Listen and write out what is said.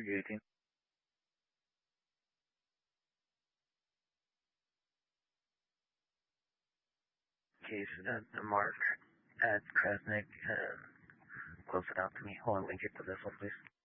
investigating. Case at Mark at Krasnick, close it out to me. Hold on, link it to this one, please.